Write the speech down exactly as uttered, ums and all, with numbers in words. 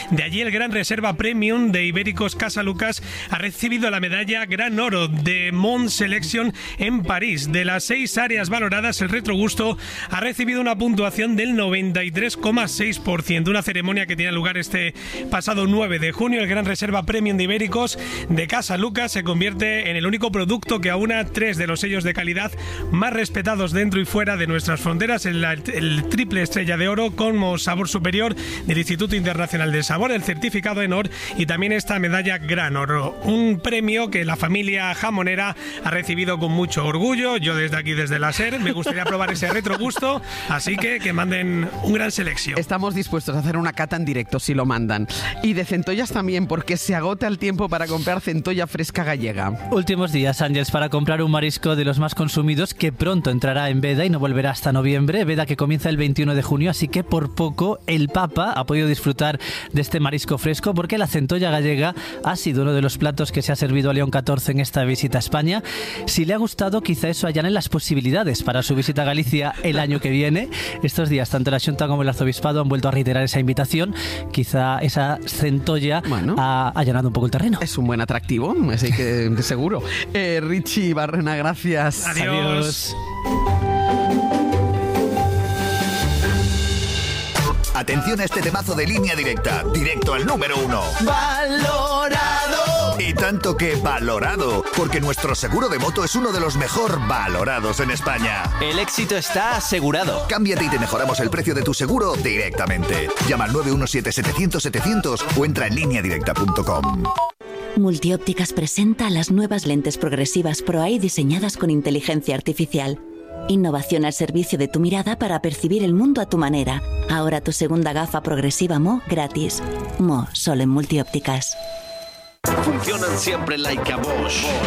De allí el Gran Reserva Premium de Ibéricos Casalucas ha recibido la medalla Gran Oro de Mont Selection en París. De las seis áreas valoradas, el retrogusto ha recibido una puntuación del noventa y tres coma seis por ciento. Una ceremonia que tiene lugar este pasado nueve de junio. El Gran Reserva Premium de Ibéricos de Casalucas se convierte en el único producto que aúna tres de los sellos de calidad más respetados dentro y fuera de nuestras fronteras: el, el triple estrella de oro como sabor superior del Instituto Internacional del Sabor, el certificado Enor y también esta medalla Gran Oro. Un premio que la familia jamonera ha recibido con mucho orgullo. Yo desde aquí, desde la SER, me gustaría probar ese retrogusto, así que que manden un gran selección. Estamos dispuestos a hacer una cata en directo si lo mandan. Y de centollas también, porque se agota el tiempo para comprar centolla fresca gallega. Últimos días, Ángeles, para comprar un marisco de los más consumidos que pronto entrará en veda y no volverá hasta noviembre. Veda que comienza el veintiuno de junio, así que por poco el Papa ha podido disfrutar de este marisco fresco, porque la centolla gallega ha sido uno de los platos que se ha servido a León catorce en esta visita a España. Si le ha gustado, quizá eso allane las posibilidades para su visita a Galicia el año que viene. Estos días, tanto la Xunta como el Arzobispado han vuelto a reiterar esa invitación. Quizá esa centolla bueno, ha allanado un poco el terreno. Es un buen atractivo, así que seguro. Eh, Richie Barrena, gracias. Adiós. Adiós. Atención a este temazo de Línea Directa, directo al número uno. ¡Valorado! Y tanto que valorado, porque nuestro seguro de moto es uno de los mejor valorados en España. El éxito está asegurado. Cámbiate y te mejoramos el precio de tu seguro directamente. Llama al nueve uno siete, setecientos, setecientos o entra en línea directa punto com. Multiópticas presenta las nuevas lentes progresivas Pro Eye diseñadas con inteligencia artificial. Innovación al servicio de tu mirada para percibir el mundo a tu manera. Ahora tu segunda gafa progresiva M O gratis. M O, solo en Multiópticas. Funcionan siempre like a Bosch.